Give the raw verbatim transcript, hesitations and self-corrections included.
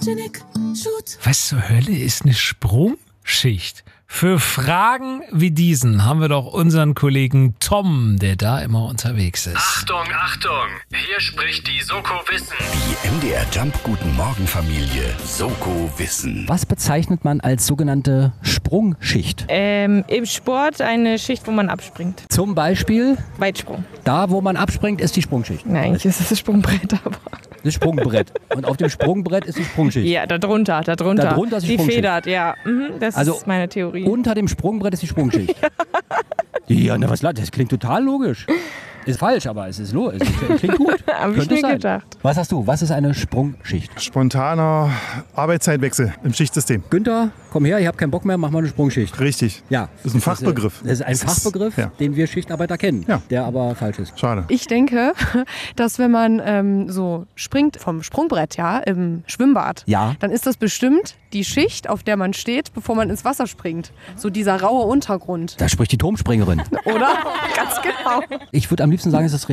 Was zur Hölle ist eine Sprungschicht? Für Fragen wie diesen haben wir doch unseren Kollegen Tom, der da immer unterwegs ist. Achtung, Achtung! Hier spricht die Soko Wissen. Die M D R Jump Guten Morgen Familie Soko Wissen. Was bezeichnet man als sogenannte Sprungschicht? Ähm, im Sport eine Schicht, wo man abspringt. Zum Beispiel, Weitsprung. da wo man abspringt, ist die Sprungschicht. Nein, eigentlich ist es das Sprungbrett, aber... Das Sprungbrett. Und auf dem Sprungbrett ist die Sprungschicht. Ja, da drunter, da drunter. Da drunter ist die die Sprungschicht. federt, ja. Mhm, das Also ist meine Theorie. Unter dem Sprungbrett ist die Sprungschicht. Ja, na was, das klingt total logisch. Ist falsch, aber es ist logisch. Es klingt gut. Hab ich Könnte mir sein. gedacht. Was hast du? Was ist eine Sprungschicht? Spontaner Arbeitszeitwechsel im Schichtsystem. Günther, komm her, ich habe keinen Bock mehr, mach mal eine Sprungschicht. Richtig. Ja. Das ist ein Fachbegriff. Das ist ein Das ist- Fachbegriff, ja. den wir Schichtarbeiter kennen, Ja. der aber falsch ist. Schade. Ich denke, dass wenn man ähm, so springt vom Sprungbrett, ja, im Schwimmbad, Ja. dann ist das bestimmt die Schicht, auf der man steht, bevor man ins Wasser springt. So dieser raue Untergrund, Da spricht die Turmspringerin. oder? Ganz genau. Ich würde am liebsten sagen, es ist